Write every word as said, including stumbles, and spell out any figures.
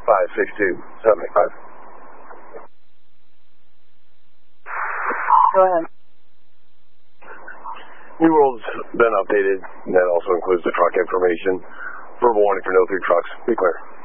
five six two seven eight five. Go ahead. New World's been updated, and that also includes the truck information. Verbal warning for no three trucks. Be clear.